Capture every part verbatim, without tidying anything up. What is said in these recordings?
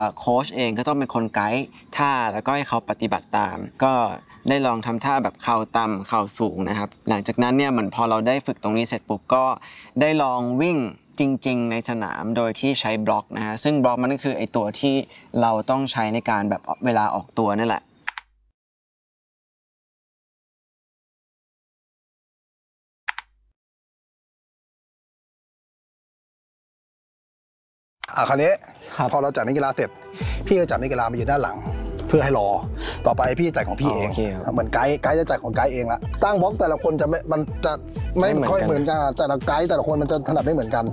โค้ชเองก็ต้องเป็นคนไกด์ท่าแล้วก็ให้เขาปฏิบัติตามก็ได้ลองทำท่าแบบเข่าต่ำเข่าสูงนะครับหลังจากนั้นเนี่ยเหมือนพอเราได้ฝึกตรงนี้เสร็จปุ๊บก็ได้ลองวิ่งจริงๆในสนามโดยที่ใช้บล็อกนะฮะซึ่งบล็อกมันก็คือไอตัวที่เราต้องใช้ในการแบบเวลาออกตัวนั่นแหละอ่ะคราวนี้พอเราจัดนักกีฬาเสร็จพี่ก็จัดนักกีฬามายืนด้านหลังเพื่อให้รอต่อไปพี่จัดของพี่เองเหมือนไกด์ไกด์จะจัดของไกด์เองละตั้งบล็อกแต่ละคนจะไม่มันจะไม่ค่อยเหมือนกันแต่ละไกด์แต่ละคนมันจะถนัดไม่เหมือนกัน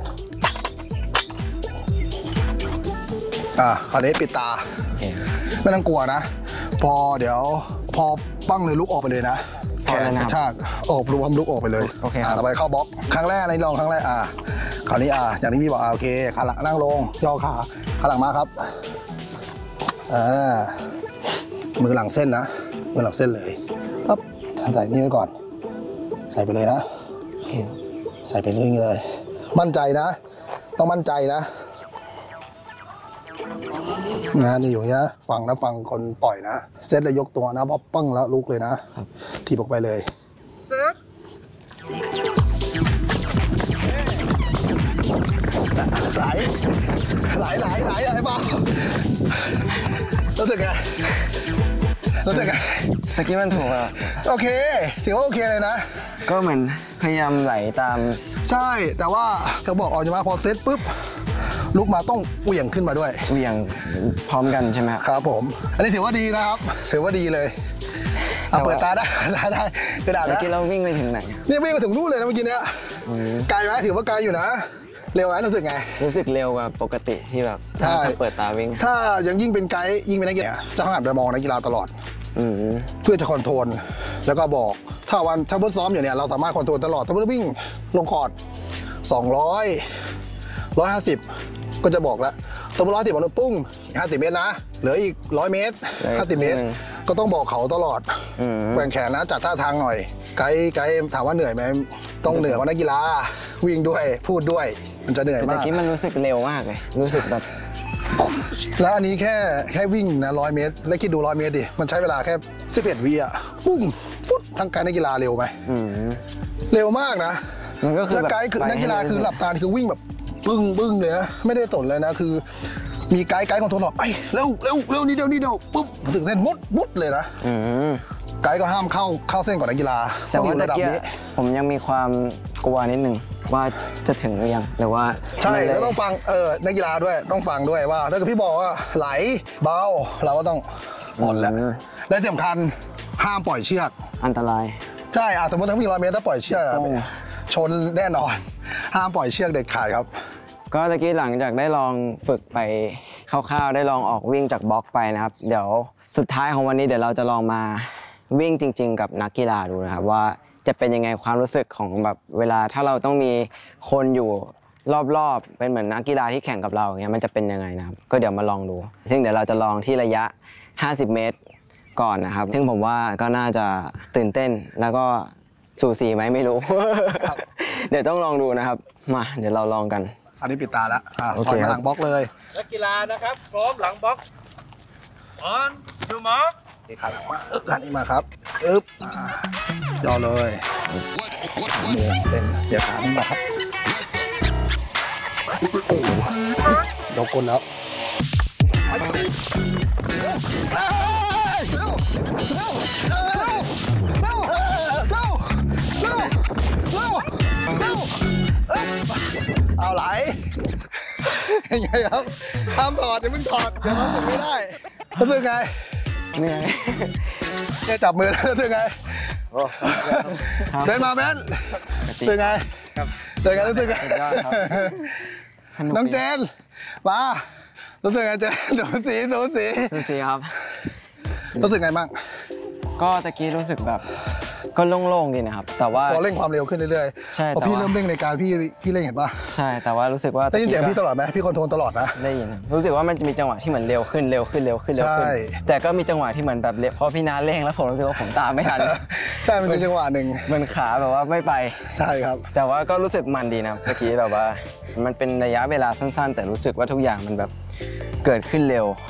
อ่ะคราวนี้ปิดตาไม่ต้องกลัวนะพอเดี๋ยวพอปั้งเลยลุกออกไปเลยนะแขนกระชากออกรวมลุกออกไปเลยโอเคต่อไปเข้าบล็อกครั้งแรกในลองครั้งแรกอ่ะคราวนี้อ่ะอย่างที่พี่บอกอ่ะโอเคขาหลังนั่งลงย่อขาขาหลังมาครับอ่ามือหลังเส้นนะมือหลังเส้นเลยปั๊บใส่นี่ไว้ก่อนใส่ไปเลยนะใส่ไปเรื่อยๆเลยมั่นใจนะต้องมั่นใจนะนะนี่อยู่เนี้ยฟังนะฟังคนปล่อยนะเซตแล้วยกตัวนะพอปั้งแล้วลุกเลยนะทีบออกไปเลยเซตไหลไหลไหลไหลไหลบ้ารู้สึกไงรู้สึกไงตะกี้มันถูกอ่ะโอเคถือว่าโอเคเลยนะก็เหมือนพยายามไหลตามใช่แต่ว่าเขาบอกออกมาพอเซตปุ๊บลุกมาต้องเหวี่ยงขึ้นมาด้วยเหวี่ยงพร้อมกันใช่ไหมครับครับผมอันนี้ถือว่าดีนะครับถือว่าดีเลยเอาเปิดตาได้ได้ได้กระดาษนะเมื่อกี้เราวิ่งไปถึงไหนนี่วิ่งไปถึงนู่นเลยนะเมื่อกี้เนี้ยไกลไหมถือว่าไกลอยู่นะเร็วไหมรู้สึกไงรู้สึกเร็วกว่าปกติที่แบบถ้าเปิดตาวิ่งถ้ายังยิ่งเป็นไกด์ยิ่งเป็นนักกีฬาจะหันไปมองนักกีฬาตลอดเพื่อจะคอนโทรลแล้วก็บอกถ้าวันถ้าเพิ่งซ้อมอยู่เนี่ยเราสามารถคอนโทรลตลอดถ้าเพิ่งวิ่งลงคอร์ดสองร้อยร้อยห้าสิบก็จะบอกแล้วสมมติร้อยสิบมันปุ้งห้าสิบเมตรนะเหลืออีกร้อยเมตรห้าสิบเมตรก็ต้องบอกเขาตลอดแกว่งแขนนะจัดท่าทางหน่อยไกด์ไกด์ถามว่าเหนื่อยไหมต้องเหนื่อยกว่านักกีฬาวิ่งด้วยพูดด้วยมันจะเหนื่อยมากแต่ที่มันรู้สึกเร็วมากเลยรู้สึกแบบแล้วอันนี้แค่แค่วิ่งนะร้อยเมตรแล้วคิดดูร้อยเมตรดิมันใช้เวลาแค่สิบเอ็ดวิอ่ะปุ้งปุ๊บทั้งไกด์นักกีฬาเร็วไหมเร็วมากนะมันก็คือไกด์คือนักกีฬาคือหลับตาคือวิ่งแบบบึ้งบึ้งเลยนะไม่ได้สนเลยนะคือมีไกด์ไกด์ของโทรศัพท์ไปเร็วเร็วเร็วนี่เดียวนี่เดียวปุ๊บถึงเส้นมุดมุดเลยนะไกด์ก็ห้ามเข้าเข้าเส้นก่อนนักกีฬาแต่ว่าระดับนี้ผมยังมีความกลัวนิดนึงว่าจะถึงหรือยังหรือว่าใช่แล้วต้องฟังเออนักกีฬาด้วยต้องฟังด้วยว่าถ้าเกิดพี่บอกว่าไหลเบาเราก็ต้องหมดแล้วและที่สำคัญห้ามปล่อยเชือกอันตรายใช่สมมติถ้าวิ่งร้อยเมตรถ้าปล่อยเชือกชนแน่นอนห้ามปล่อยเชือกเด็ดขาดครับก็ตะกี้หลังจากได้ลองฝึกไปคร่าวๆได้ลองออกวิ่งจากบล็อกไปนะครับเดี๋ยวสุดท้ายของวันนี้เดี๋ยวเราจะลองมาวิ่งจริงๆกับนักกีฬาดูนะครับว่าจะเป็นยังไงความรู้สึกของแบบเวลาถ้าเราต้องมีคนอยู่รอบๆเป็นเหมือนนักกีฬาที่แข่งกับเราอย่างเงี้ยมันจะเป็นยังไงนะครับก็เดี๋ยวมาลองดูซึ่งเดี๋ยวเราจะลองที่ระยะห้าสิบเมตรก่อนนะครับซึ่งผมว่าก็น่าจะตื่นเต้นแล้วก็สูสีไหมไม่รู้ เดี๋ยวต้องลองดูนะครับมาเดี๋ยวเราลองกันอันนี้ปิดตาแล้วอ่าถอยมาหลังบล็อกเลยนักกีฬานะครับพร้อมหลังบล็อกออนดูมาร์คนี่ขาหลังมาอึ๊บอันนี้มาครับอึ๊บย่อเลยมือเต็มเดี๋ยวขานี่มาครับโอ้โดนกลแล้วเอาไหลยังไงครับห้ามถอดเดี๋ยวมึงถอดเดี๋ยวมันถึงไม่ได้รู้สึกไงเหนื่อยแค่จับมือแล้วรู้สึกไงเดินมาแมนรู้สึกไงรู้สึกไงรู้สึกไงน้องเจนมารู้สึกไงเจนดูสีดูสีดูสีครับรู้สึกไงบ้างก็ตะกี้รู้สึกแบบก็โล่งๆดีนะครับแต่ว่าพอเร่งความเร็วขึ้นเรื่อยใช่ๆพอแต่พี่ว่าเริ่มเร่งในการพี่พี่เร่งเห็นปะใช่แต่ว่ารู้สึกว่าได้ยินเสียงพี่ตลอดไหมพี่คอนโทรลตลอดนะได้ยินรู้สึกว่ามันจะมีจังหวะที่เหมือนเร็วขึ้นเร็วขึ้นเร็วขึ้นเร็วขึ้นใช่แต่ก็มีจังหวะที่เหมือนแบบเร็วพอพี่นาเร่งแล้วผมรู้สึกว่าผมตามไม่ทันใช่มันเป็นจังหวะหนึ่งเหมือนขาแบบว่าไม่ไปใช่ครับแต่ว่าก็รู้สึกมันดีนะเมื่อกี้แบบว่ามันเป็นระยะเวลาสั้นๆ แต่รู้สึกว่าทุกอย่างมันแบบเกิดขึ้นเร็ว